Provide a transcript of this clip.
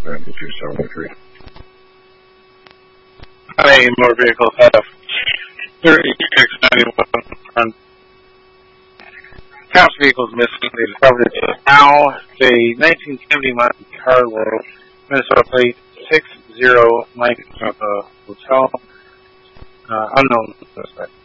9273. Any motor vehicles have 3691 counts vehicles missing. They discovered it now. A 1970 Monte Carlo, Minnesota plate 60 Mike hotel. Unknown suspect.